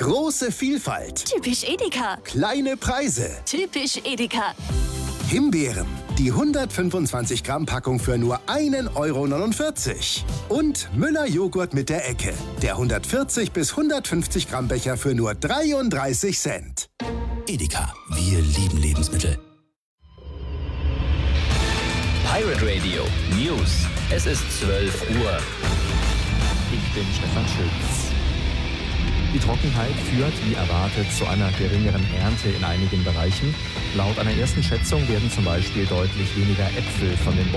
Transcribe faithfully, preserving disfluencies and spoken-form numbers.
Große Vielfalt. Typisch Edeka. Kleine Preise. Typisch Edeka. Himbeeren. Die hundertfünfundzwanzig Gramm Packung für nur ein Euro neunundvierzig. Und Müller Joghurt mit der Ecke. Der hundertvierzig bis hundertfünfzig Gramm Becher für nur dreiunddreißig Cent. Edeka. Wir lieben Lebensmittel. Pirate Radio News. Es ist zwölf Uhr. Ich bin Stefan Schulz. Die Trockenheit führt, wie erwartet, zu einer geringeren Ernte in einigen Bereichen. Laut einer ersten Schätzung werden zum Beispiel deutlich weniger Äpfel von den